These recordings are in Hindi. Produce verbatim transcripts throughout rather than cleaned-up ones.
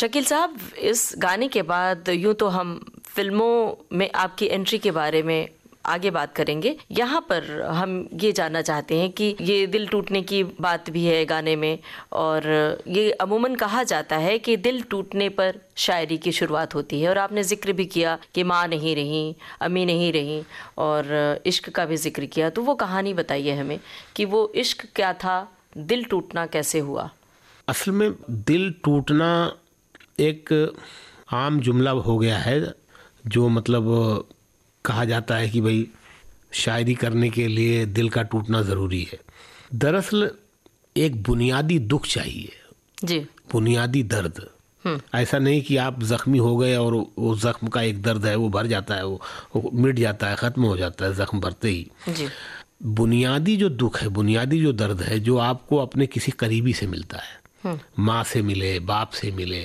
शकील साहब, इस गाने के बाद यूं तो हम फिल्मों में आपकी एंट्री के बारे में आगे बात करेंगे। यहाँ पर हम ये जानना चाहते हैं कि ये दिल टूटने की बात भी है गाने में, और ये अमूमन कहा जाता है कि दिल टूटने पर शायरी की शुरुआत होती है। और आपने जिक्र भी किया कि माँ नहीं रही, अम्मी नहीं रही, और इश्क का भी जिक्र किया। तो वो कहानी बताइए हमें कि वो इश्क क्या था, दिल टूटना कैसे हुआ? असल में दिल टूटना एक आम जुमला हो गया है, जो मतलब कहा जाता है कि भाई शायरी करने के लिए दिल का टूटना ज़रूरी है। दरअसल एक बुनियादी दुख चाहिए जी, बुनियादी दर्द। ऐसा नहीं कि आप ज़ख्मी हो गए और वो ज़ख्म का एक दर्द है वो भर जाता है, वो, वो मिट जाता है, ख़त्म हो जाता है ज़ख्म भरते ही। जी। बुनियादी जो दुख है, बुनियादी जो दर्द है, जो आपको अपने किसी करीबी से मिलता है, माँ से मिले, बाप से मिले,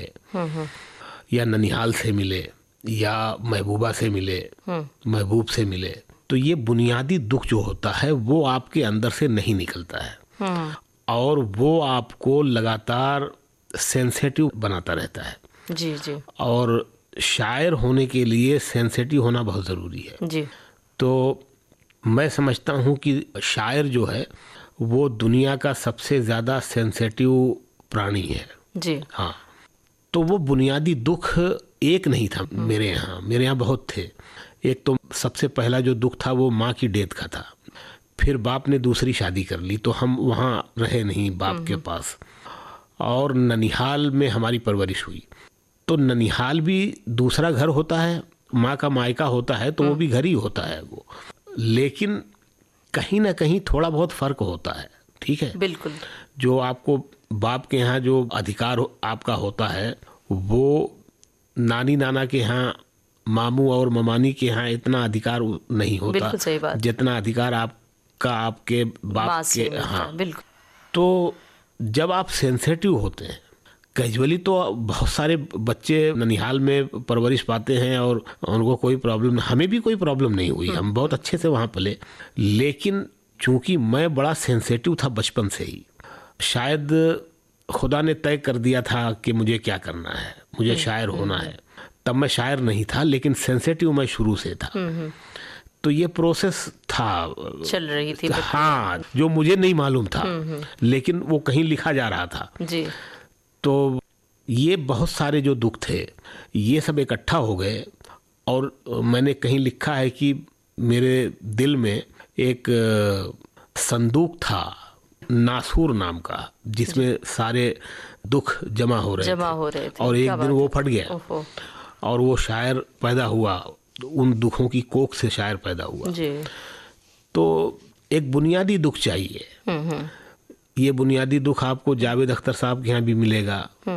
या ननिहाल से मिले, या महबूबा से मिले, महबूब से मिले, तो ये बुनियादी दुख जो होता है वो आपके अंदर से नहीं निकलता है, और वो आपको लगातार सेंसिटिव बनाता रहता है। जी जी। और शायर होने के लिए सेंसिटिव होना बहुत ज़रूरी है। जी। तो मैं समझता हूँ कि शायर जो है वो दुनिया का सबसे ज़्यादा सेंसिटिव प्राणी है। जी। हाँ, तो वो बुनियादी दुख एक नहीं था मेरे यहाँ, मेरे यहाँ बहुत थे। एक तो सबसे पहला जो दुख था वो माँ की डेथ का था। फिर बाप ने दूसरी शादी कर ली तो हम वहाँ रहे नहीं बाप के पास, और ननिहाल में हमारी परवरिश हुई। तो ननिहाल भी दूसरा घर होता है, माँ का मायका होता है, तो वो भी घर ही होता है वो, लेकिन कहीं ना कहीं थोड़ा बहुत फ़र्क होता है। ठीक है, बिल्कुल। जो आपको बाप के यहाँ जो अधिकार आपका होता है वो नानी नाना के यहाँ, मामू और ममानी के यहाँ इतना अधिकार नहीं होता। बिल्कुल सही बात। जितना अधिकार आपका आपके बाप के। हाँ, बिल्कुल। तो जब आप सेंसिटिव होते हैं, कैजुअली तो बहुत सारे बच्चे ननिहाल में परवरिश पाते हैं और उनको कोई प्रॉब्लम नहीं, हमें भी कोई प्रॉब्लम नहीं हुई, हम बहुत अच्छे से वहाँ पले। लेकिन चूंकि मैं बड़ा सेंसिटिव था बचपन से ही, शायद खुदा ने तय कर दिया था कि मुझे क्या करना है, मुझे शायर होना है। तब मैं शायर नहीं था, लेकिन सेंसिटिव मैं शुरू से था। तो ये प्रोसेस था, चल रही थी। हाँ, जो मुझे नहीं मालूम था, लेकिन वो कहीं लिखा जा रहा था जी। तो ये बहुत सारे जो दुख थे ये सब इकट्ठा हो गए, और मैंने कहीं लिखा है कि मेरे दिल में एक संदूक था नासूर नाम का, जिसमें सारे दुख जमा हो रहे जमा थे, हो रहे थे। और एक दिन वो फट गया और वो शायर पैदा हुआ, उन दुखों की कोख से शायर पैदा हुआ जी। तो एक बुनियादी दुख चाहिए। ये बुनियादी दुख आपको जावेद अख्तर साहब के यहाँ भी मिलेगा,